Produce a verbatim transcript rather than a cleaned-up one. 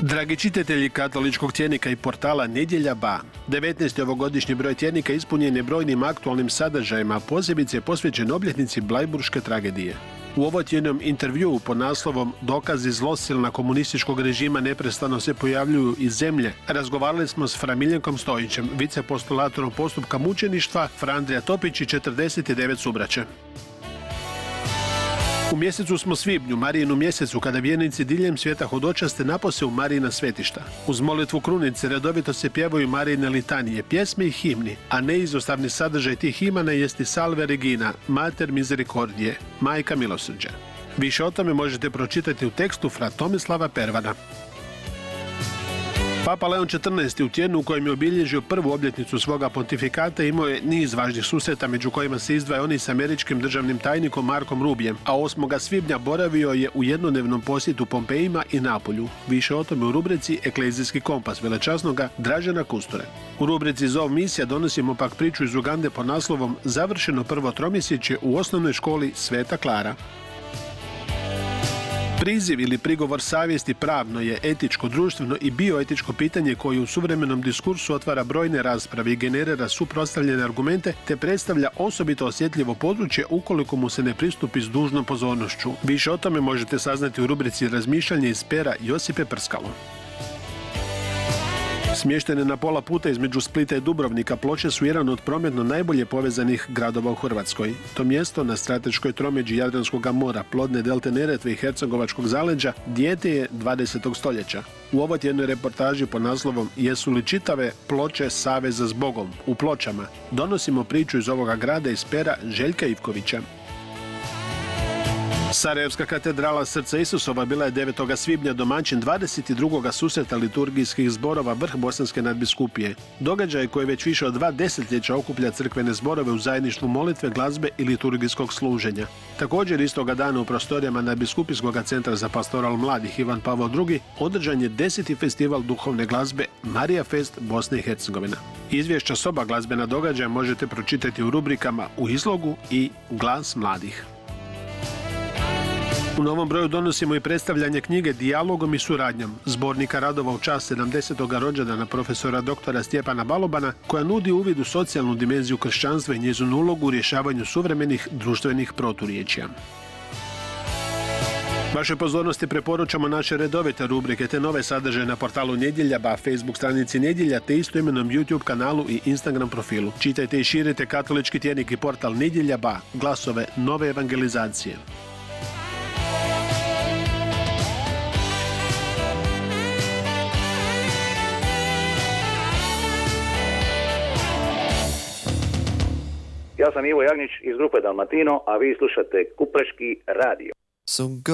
Dragi čitatelji katoličkog tjednika i portala Nedjelja ba, devetnaesti ovogodišnji broj tjednika ispunjen je brojnim aktualnim sadržajima, posebice posvećen obljetnici Blajburške tragedije. U ovotjednom intervjuu pod naslovom Dokazi zlosilna komunističkog režima neprestano se pojavljuju iz zemlje, razgovarali smo s Fra Miljenkom Stojićem, vicepostulatorom postupka mučeništva, Fra Andrija Topić i četrdeset devet subraće. U mjesecu smo svibnju, Marijinu mjesecu, kada vjernici diljem svijeta hodočaste napose u Marijina svetišta. Uz molitvu krunice redovito se pjevaju Marijine litanije, pjesme i himni, a neizostavni sadržaj tih himana jest i Salve Regina, Mater Misericordije, Majka milosrđa. Više o tome možete pročitati u tekstu Fra Tomislava Pervana. Papa Leon četrnaesti u tjednu u kojem je obilježio prvu obljetnicu svoga pontifikata imao je niz važnih susreta, među kojima se izdvaja oni s američkim državnim tajnikom Markom Rubijem, a osmog svibnja boravio je u jednodnevnom posjetu Pompejima i Napolju. Više o tome u rubrici Eklezijski kompas velečasnoga Dražena Kusture. U rubrici Zov misija donosimo pak priču iz Ugande pod naslovom Završeno prvo tromjesečje u osnovnoj školi Sveta Klara. Priziv ili prigovor savjesti pravno je etičko, društveno i bioetičko pitanje koje u suvremenom diskursu otvara brojne rasprave i generira suprotstavljene argumente te predstavlja osobito osjetljivo područje ukoliko mu se ne pristupi s dužnom pozornošću. Više o tome možete saznati u rubrici Razmišljanje iz pera Josipe Prskalo. Smještene na pola puta između Splita i Dubrovnika, Ploče su jedan od prometno najbolje povezanih gradova u Hrvatskoj. To mjesto na strateškoj tromeđi Jadranskog mora, plodne delte Neretve i Hercegovačkog zaleđa, dijete je dvadesetog stoljeća. U ovotjednoj reportaži pod naslovom Jesu li čitave Ploče saveza s Bogom u Pločama donosimo priču iz ovoga grada iz pera Željka Ivkovića. Sarajevska katedrala Srca Isusova bila je devetog svibnja domaćin dvadeset drugog susreta liturgijskih zborova Vrh Bosanske nadbiskupije. Događaj koji već više od dva desetljeća okuplja crkvene zborove u zajedništvu molitve, glazbe i liturgijskog služenja. Također istoga dana u prostorijama Nadbiskupijskog centra za pastoral mladih Ivan Pavao drugi održan je deseti festival duhovne glazbe Marija Fest Bosne i Hercegovina. Izvješća soba glazbena događaja možete pročitati u rubrikama U izlogu i Glas mladih. U novom broju donosimo i predstavljanje knjige Dijalogom i suradnjom, zbornika radova u čast sedamdesetog rođendana profesora doktora Stjepana Balobana, koja nudi uvid u socijalnu dimenziju kršćanstva i njezinu ulogu u rješavanju suvremenih društvenih proturječja. Vašoj pozornosti preporučamo naše redovite rubrike te nove sadržaje na portalu Nedjelja ba, Facebook stranici Nedjelja te istoimenom YouTube kanalu i Instagram profilu. Čitajte i širite katolički tjednik i portal Nedjelja ba, glasove nove evangelizacije. Ja sam Ivo Jagnić iz grupe Dalmatino, a vi slušate Kupreški radio. So go